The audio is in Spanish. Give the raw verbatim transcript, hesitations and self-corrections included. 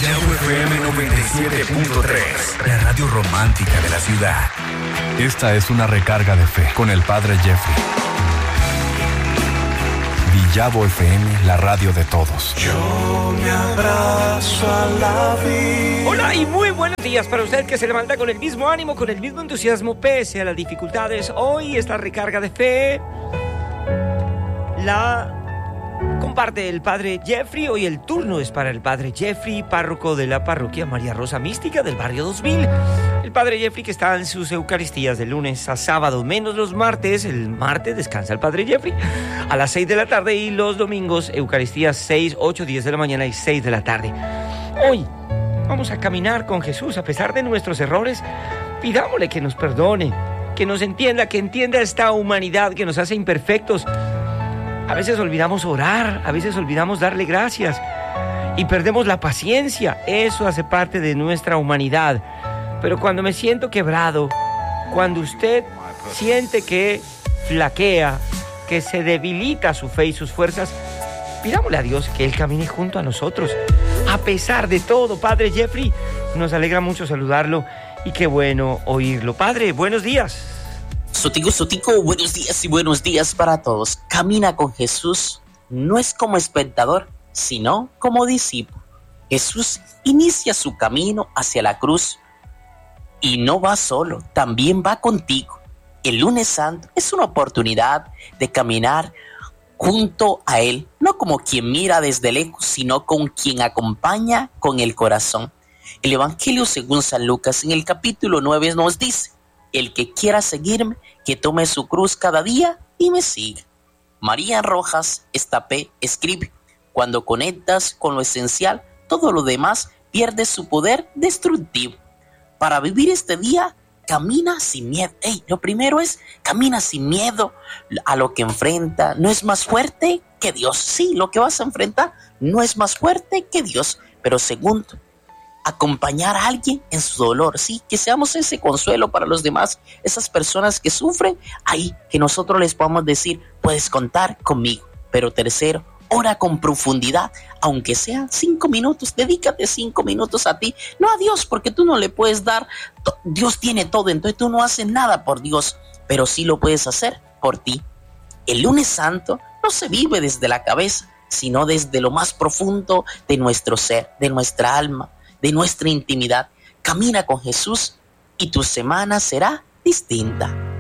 Guayabo F M noventa y siete punto tres, la radio romántica de la ciudad. Esta es una recarga de fe con el Padre Jeffrey. Guayabo F M, la radio de todos. Yo me abrazo a la vida. Hola y muy buenos días para usted que se levanta con el mismo ánimo, con el mismo entusiasmo pese a las dificultades. Hoy esta recarga de fe la comparte el Padre Jeffrey. Hoy el turno es para el Padre Jeffrey, párroco de la parroquia María Rosa Mística del barrio dos mil. El Padre Jeffrey, que está en sus eucaristías de lunes a sábado, menos los martes. El martes descansa el Padre Jeffrey a las seis de la tarde y los domingos eucaristías seis, ocho, diez de la mañana y seis de la tarde. Hoy vamos a caminar con Jesús a pesar de nuestros errores. Pidámosle que nos perdone, que nos entienda, que entienda esta humanidad que nos hace imperfectos. A veces olvidamos orar, a veces olvidamos darle gracias y perdemos la paciencia. Eso hace parte de nuestra humanidad. Pero cuando me siento quebrado, cuando usted siente que flaquea, que se debilita su fe y sus fuerzas, pidámosle a Dios que Él camine junto a nosotros. A pesar de todo, Padre Jeffrey, nos alegra mucho saludarlo y qué bueno oírlo. Padre, buenos días. Sotico, Sotico, buenos días y buenos días para todos. Camina con Jesús no es como espectador, sino como discípulo. Jesús inicia su camino hacia la cruz y no va solo, también va contigo. El lunes santo es una oportunidad de caminar junto a Él, no como quien mira desde lejos, sino con quien acompaña con el corazón. El Evangelio según San Lucas en el capítulo nueve nos dice: el que quiera seguirme, que tome su cruz cada día y me siga. María Rojas Estapé escribe: cuando conectas con lo esencial, todo lo demás pierde su poder destructivo. Para vivir este día, camina sin miedo. Hey, lo primero es, camina sin miedo a lo que enfrenta. No es más fuerte que Dios. Sí, lo que vas a enfrentar no es más fuerte que Dios. Pero segundo, acompañar a alguien en su dolor, sí, que seamos ese consuelo para los demás, esas personas que sufren, ahí que nosotros les podamos decir, puedes contar conmigo. Pero tercero, ora con profundidad, aunque sean cinco minutos, dedícate cinco minutos a ti, no a Dios, porque tú no le puedes dar, Dios tiene todo, entonces tú no haces nada por Dios, pero sí lo puedes hacer por ti. El lunes santo no se vive desde la cabeza, sino desde lo más profundo de nuestro ser, de nuestra alma, de nuestra intimidad. Camina con Jesús y tu semana será distinta.